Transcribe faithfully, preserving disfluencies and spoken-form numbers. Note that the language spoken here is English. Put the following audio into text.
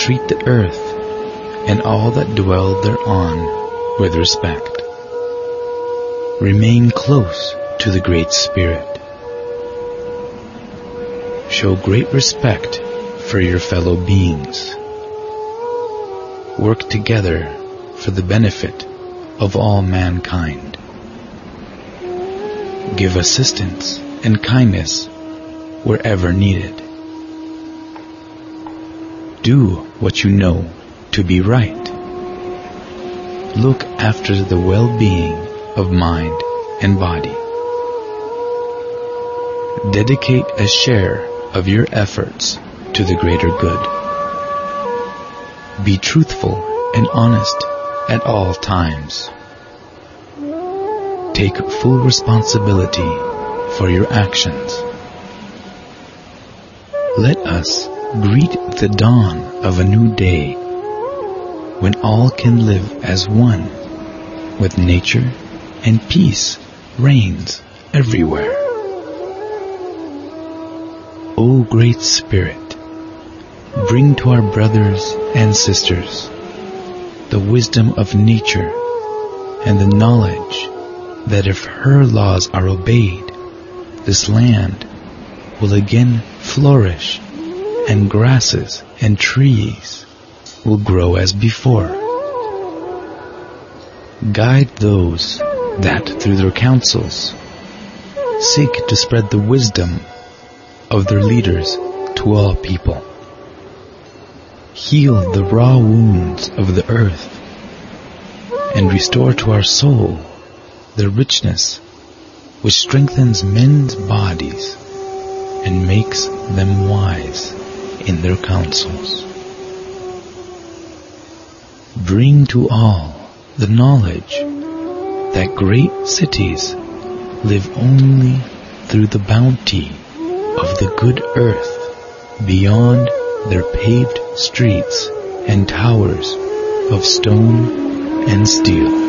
treat the earth and all that dwell thereon with respect. Remain close to the Great Spirit. Show great respect for your fellow beings. Work together for the benefit of all mankind. Give assistance and kindness wherever needed. Do what you know to be right. Look after the well-being of mind and body. Dedicate a share of your efforts to the greater good. Be truthful and honest at all times. Take full responsibility for your actions. Let us greet the dawn of a new day when all can live as one, with nature and peace reigns everywhere. O Great Spirit, bring to our brothers and sisters the wisdom of nature and the knowledge that if her laws are obeyed, this land will again flourish and grasses and trees will grow as before. Guide those that through their counsels seek to spread the wisdom of their leaders to all people. Heal the raw wounds of the earth and restore to our soul the richness which strengthens men's bodies and makes them wise in their counsels. Bring to all the knowledge that great cities live only through the bounty of the good earth beyond their paved streets and towers of stone and steel.